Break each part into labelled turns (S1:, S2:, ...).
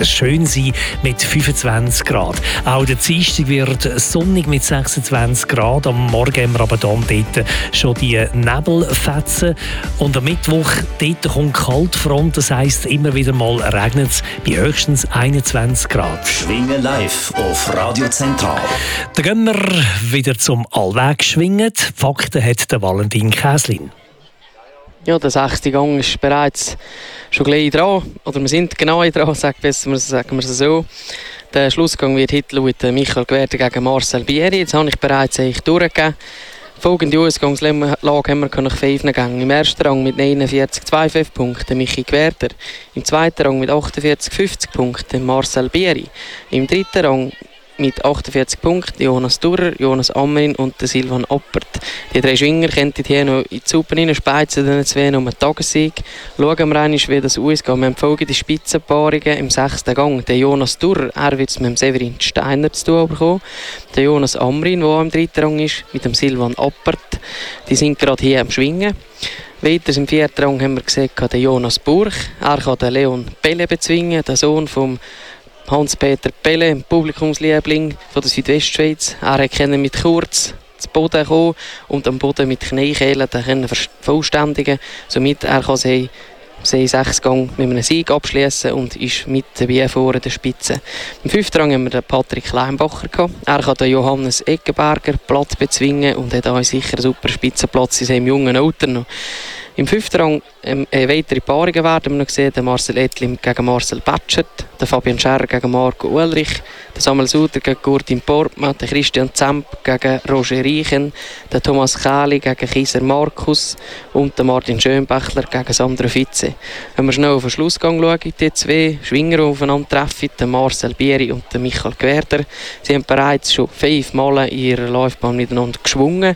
S1: schön sein mit 25 Grad. Auch der Dienstag wird sonnig mit 26 Grad. Am Morgen haben wir aber dort schon die Nebelfetzen. Und am Mittwoch dort kommt Kaltfront, das heisst, immer wieder mal regnet es bei höchstens 21 Grad.
S2: Schwingen live auf Radio Zentral.
S1: Dann gehen wir wieder zum Allwegschwingen. Die Fakten hat der Valentin Käslin.
S3: Ja, der 6. Gang ist bereits schon gleich dran. Oder wir sind genau dran, sagen wir es so. Der Schlussgang wird heute laut Michael Gwerder gegen Marcel Bieri. Jetzt habe ich bereits durchgegeben. Folgende Ausgangslage haben wir nach 5 Gängen. Im ersten Rang mit 49,25 Punkten Michi Gwerder. Im zweiten Rang mit 48,50 Punkten Marcel Bieri. Im dritten Rang mit 48 Punkten Jonas Durrer, Jonas Ammerin und Silvan Oppert. Die 3 Schwinger könnten hier noch in die Suppe reinspeizen, den 2 um einen Tagessieg. Schauen wir einmal, wie das ausgeht. Wir haben folgende Spitzenpaarungen im 6. Gang. Der Jonas Durrer, er wird es mit dem Severin Steiner zu tun bekommen. Der Jonas Ammerin, der im 3. Rang ist, mit dem Silvan Oppert. Die sind gerade hier am Schwingen. Weiter im 4. Rang haben wir gesehen, den Jonas Burch. Er kann den Leon Pelle bezwingen, der Sohn vom Hans-Peter Pelle, Publikumsliebling von der Südwestschweiz. Er konnte mit kurz zu Boden kommen und am Boden mit Kniekehlen vervollständigen. Somit er kann sie 6 Gang mit einem Sieg abschließen und ist mit dabei vor der Spitze. Im 5. Rang haben wir den Patrick Leinbacher gehabt. Er kann den Johannes Eggenberger platt bezwingen und hat auch sicher einen super Spitzenplatz in seinem jungen Alter noch. Im 5. Rang weitere Paarungen werden wir noch sehen. Der Marcel Ettlim gegen Marcel Batschert, der Fabian Scherrer gegen Marco Ulrich, der Samuel Suter gegen Gurtin Portmann, der Christian Zemp gegen Roger Reichen, der Thomas Kähli gegen Kieser Markus und der Martin Schönbächler gegen Sandro Fitze. Wenn wir schnell auf den Schlussgang schauen, die 2 Schwinger aufeinandertreffen, der Marcel Bieri und der Michael Gwerder. Sie haben bereits schon 5 Mal in ihrer Laufbahn miteinander geschwungen.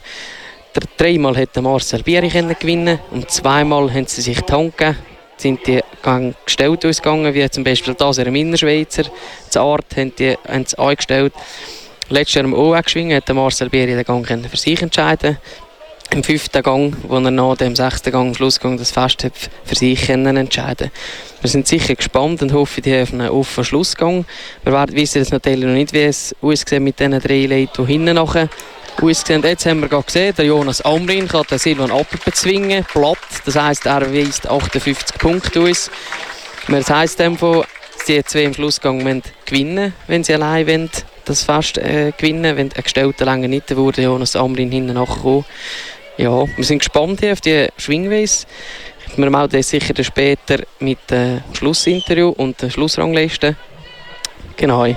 S3: 3 Mal hätte Marcel Bieri gewinnen und 2 Mal haben sie sich die Hand gegeben. Sind die Gang gestellt ausgegangen, wie zum Beispiel das in Innerschweizer. Die Art haben sie eingestellt. Letztes Jahr im OE geschwungen, hat Marcel Bieri den Gang für sich entscheiden. Im 5. Gang, wo er nach dem 6. Gang, am Schlussgang, das Fest hat für sich entscheiden. Wir sind sicher gespannt und hoffen auf einen offenen Schlussgang. Wir wissen jetzt natürlich noch nicht, wie es aussieht mit diesen 3 Leuten, die hinten nachher ausgesehen. Jetzt haben wir gerade gesehen, der Jonas Amrin kann den Silvan Oppert bezwingen, platt. Das heisst, er weist 58 Punkte aus. Das heisst, die 2 im Schlussgang müssen gewinnen, wenn sie allein wollen, das Fest gewinnen. Wenn ein gestellter länger nicht wurde, Jonas Amrin hinten nachkommen. Ja, wir sind gespannt hier auf die Schwingweise. Wir melden uns sicher später mit dem Schlussinterview und der Schlussrangliste. Genau.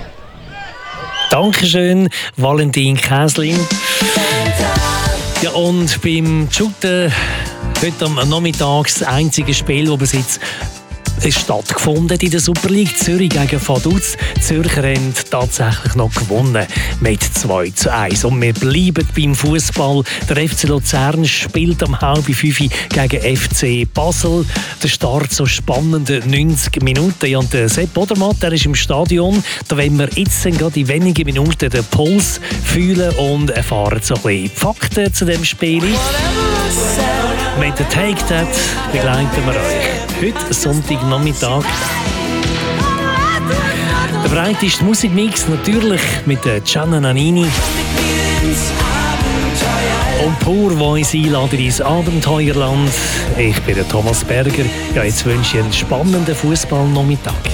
S1: Dankeschön, Valentin Käslin. Ja, und beim Shooten heute am Nachmittag das einzige Spiel, das bis jetzt stattgefunden in der Super League. Zürich gegen Vaduz. Die Zürcher haben tatsächlich noch gewonnen mit 2:1. Und wir bleiben beim Fußball. Der FC Luzern spielt um 4:30 gegen FC Basel. Der Start so spannende 90 Minuten. Ja, und der Sepp Odermatt, der ist im Stadion. Da wollen wir jetzt gerade in wenigen Minuten den Puls fühlen und erfahren so ein bisschen Fakten zu dem Spiel. Mit der Take That begleiten wir euch heute Sonntagnachmittag. Der breiteste Musikmix natürlich mit Gianna Nannini. Und pur, wo uns einladen ins Abenteuerland. Ich bin der Thomas Berger. Ja, jetzt wünsche ich einen spannenden Fußballnachmittag.